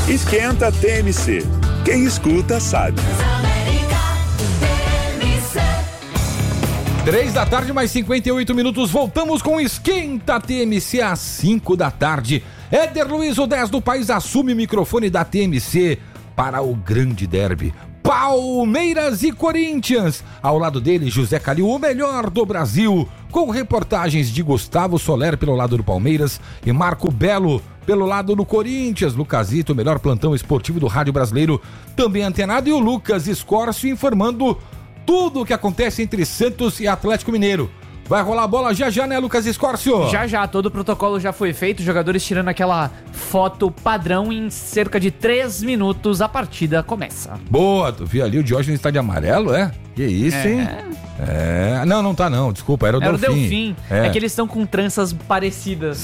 Esquenta TMC. Quem escuta sabe. 3 da tarde, mais 58 minutos. Voltamos com Esquenta TMC às 5 da tarde. Éder Luiz, o 10 do país, assume o microfone da TMC para o grande derby. Palmeiras e Corinthians. Ao lado dele, José Calil, o melhor do Brasil, com reportagens de Gustavo Soler pelo lado do Palmeiras e Marco Belo pelo lado do Corinthians. Lucasito, o melhor plantão esportivo do rádio brasileiro, também antenado, e o Lucas Escórcio informando tudo o que acontece entre Santos e Atlético Mineiro. Vai rolar a bola já, né, Lucas Escórcio? Já, todo o protocolo já foi feito, os jogadores tirando aquela foto padrão, em cerca de 3 minutos a partida começa. Boa, tu viu ali, o Diógenes está de amarelo, é? Que isso, hein? Não tá não, desculpa, era o Delfim. É que eles estão com tranças parecidas.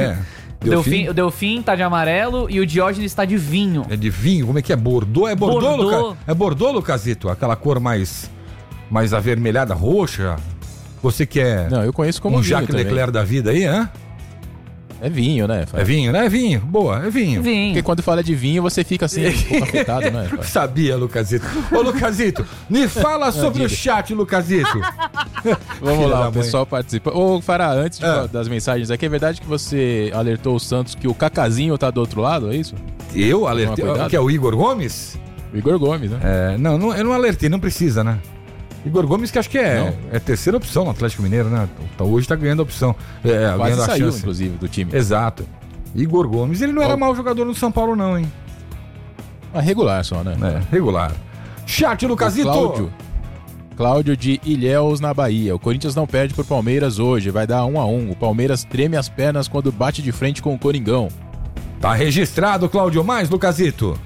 O Delfim tá de amarelo e o Diógenes tá de vinho. É de vinho? Como é que é? Bordeaux? É Bordeaux, É Bordeaux, Lucasito? Aquela cor mais avermelhada, roxa? Você que é... Não, eu conheço como vinho Jacques Leclerc da vida aí, hã? É vinho, né? É vinho, né? É vinho. Boa, é vinho. Porque quando fala de vinho, você fica assim, um pouco afetado, né? Eu sabia, Lucasito. Ô, Lucasito, me fala sobre o chat, Lucasito. Vamos lá, o pessoal participa. Ô, Fará, antes das mensagens aqui, é verdade que você alertou o Santos que o Cacazinho tá do outro lado, é isso? Eu alertei? Que é o Igor Gomes? O Igor Gomes, né? Eu não alertei, não precisa, né? Igor Gomes, que acho que é terceira opção no Atlético Mineiro, né? Hoje tá ganhando a opção. Quase saiu, inclusive, do time. Exato. Igor Gomes, ele não era mau jogador no São Paulo, não, hein? Regular só, né? Regular. Chat, Lucasito! Cláudio de Ilhéus, na Bahia. O Corinthians não perde pro Palmeiras hoje, vai dar 1-1. O Palmeiras treme as pernas quando bate de frente com o Coringão. Tá registrado, Cláudio. Mais, Lucasito.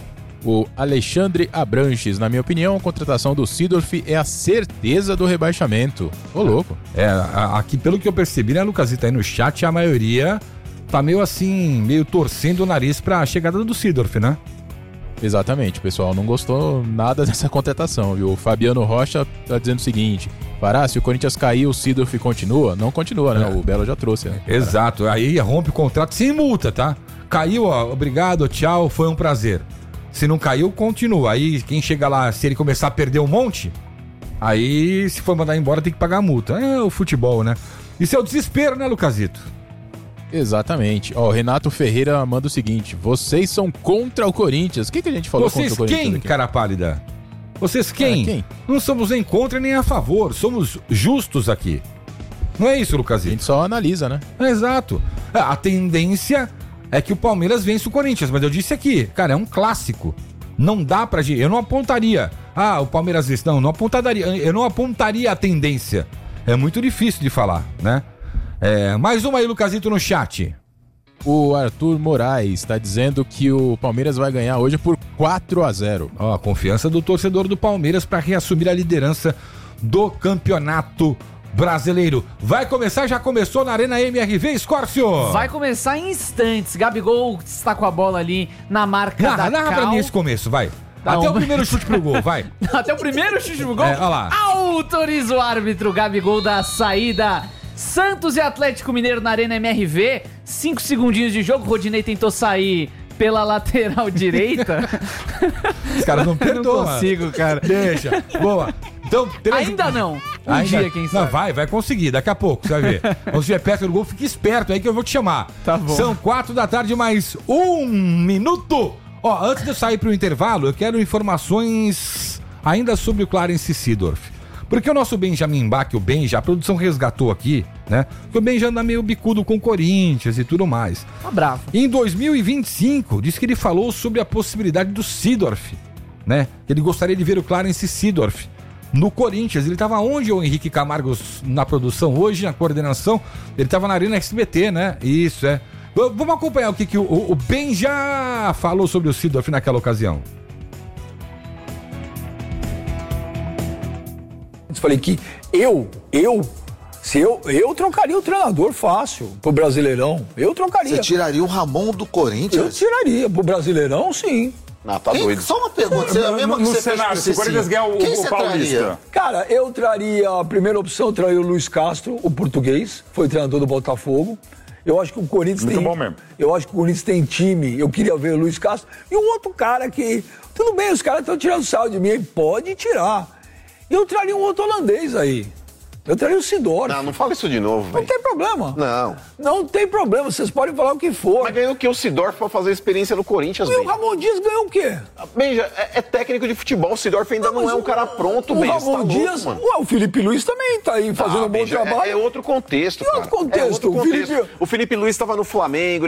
O Alexandre Abranches, na minha opinião, a contratação do Seedorf é a certeza do rebaixamento. Ô, louco. Aqui, pelo que eu percebi, né, Lucasito, aí no chat, a maioria tá meio torcendo o nariz pra chegada do Seedorf, né? Exatamente, o pessoal não gostou nada dessa contratação, viu? O Fabiano Rocha tá dizendo o seguinte: Pará, se o Corinthians cair, o Seedorf continua? Não continua, né? O Belo já trouxe, né? Exato, aí rompe o contrato sem multa, tá? Caiu, obrigado, tchau, foi um prazer. Se não caiu, continua. Aí quem chega lá, se ele começar a perder um monte, aí se for mandar embora tem que pagar a multa. É o futebol, né? Isso é o desespero, né, Lucasito? Exatamente. Ó, o Renato Ferreira manda o seguinte: vocês são contra o Corinthians. O que a gente falou contra o Corinthians? Vocês quem, cara pálida? Vocês quem? Não somos nem contra nem a favor. Somos justos aqui. Não é isso, Lucasito? A gente só analisa, né? Exato. A tendência é que o Palmeiras vence o Corinthians, mas eu disse aqui, cara, é um clássico. Não dá pra gente. Eu não apontaria. O Palmeiras vence. Não apontaria. Eu não apontaria a tendência. É muito difícil de falar, né? Mais uma aí, Lucasito, no chat. O Arthur Moraes está dizendo que o Palmeiras vai ganhar hoje por 4-0. Ó, a confiança do torcedor do Palmeiras para reassumir a liderança do campeonato brasileiro. Vai começar, já começou na Arena MRV, Escórcio? Vai começar em instantes. Gabigol está com a bola ali na marca da Narra pra mim esse começo, vai. Até o primeiro chute pro gol, vai. Até o primeiro chute pro gol? Olha lá. Autoriza o árbitro. Gabigol da saída. Santos e Atlético Mineiro na Arena MRV. 5 segundinhos de jogo. Rodinei tentou sair pela lateral direita. Os caras não perdoam. Não consigo, cara. Deixa. Boa. Então, Ainda não. Dia, quem sabe. Não, vai conseguir, daqui a pouco, você vai ver. Quando você estiver perto do gol, fique esperto aí que eu vou te chamar. Tá bom. São 4 da tarde, mais 1 minuto. Ó, antes de eu sair pro intervalo, eu quero informações ainda sobre o Clarence Seedorf. Porque o nosso Benjamin Bach, o Benja, a produção resgatou aqui, né? Que o Benja anda meio bicudo com o Corinthians e tudo mais. Tá bravo. Em 2025, disse que ele falou sobre a possibilidade do Seedorf, né? Ele gostaria de ver o Clarence Seedorf no Corinthians. Ele estava onde, o Henrique Camargo, na produção hoje, na coordenação? Ele estava na Arena SBT, né? Isso, é. Vamos acompanhar o que o Benja falou sobre o Seedorf naquela ocasião. Eu falei que eu trocaria o treinador fácil pro Brasileirão. Eu trocaria. Você tiraria o Ramon do Corinthians? Eu tiraria. Pro Brasileirão, sim. Não, tá doido. Só uma pergunta. No cenário, se o Corinthians ganhar o Paulista. Cara, eu traria a primeira opção, eu traria o Luiz Castro, o português. Foi treinador do Botafogo. Eu acho que o Corinthians Muito tem... bom mesmo. Eu acho que o Corinthians tem time. Eu queria ver o Luiz Castro. E um outro cara que... Tudo bem, os caras estão tirando sal de mim. Pode tirar. Eu traria um outro holandês aí. Eu traria o Sidorf. Não fala isso de novo, velho. Não tem problema. Não. Não tem problema. Vocês podem falar o que for. Mas ganhou o que o Sidorf pra fazer experiência no Corinthians, E o Benja? Ramon Dias ganhou o quê? Benja, é técnico de futebol. O Sidorf ainda não é um cara pronto, o Benja. Ramon Você tá Dias... louco, mano. o Felipe Luiz também tá aí fazendo um bom Benja, trabalho. é outro contexto, Que outro cara. contexto? É outro contexto. O Felipe Luiz estava no Flamengo,